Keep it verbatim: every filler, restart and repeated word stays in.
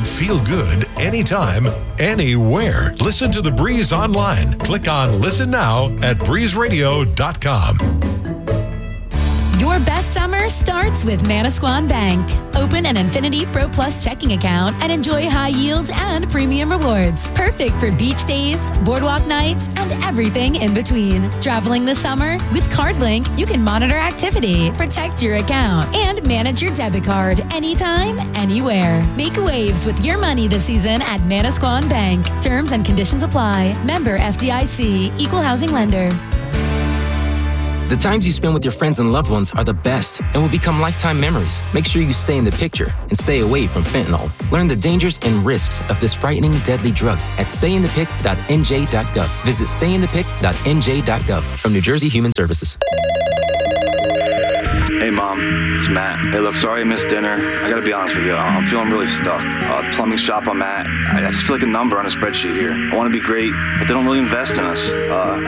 feel good anytime, anywhere. Listen to The Breeze online. Click on Listen Now at breeze radio dot com. Your best summer starts with Manasquan Bank. Open an Infinity Pro Plus checking account and enjoy high yields and premium rewards. Perfect for beach days, boardwalk nights, and everything in between. Traveling this summer? With CardLink, you can monitor activity, protect your account, and manage your debit card anytime, anywhere. Make waves with your money this season at Manasquan Bank. Terms and conditions apply. Member F D I C, Equal Housing Lender. The times you spend with your friends and loved ones are the best and will become lifetime memories. Make sure you stay in the picture and stay away from fentanyl. Learn the dangers and risks of this frightening, deadly drug at stay in the pic dot n j dot gov. Visit stay in the pic dot n j dot gov from New Jersey Human Services. Hey, Mom. It's Matt. Hey, look, sorry I missed dinner. I gotta be honest with you. I'm feeling really stuck. Uh, plumbing shop I'm at, I just feel like a number on a spreadsheet here. I want to be great, but they don't really invest in us. Uh,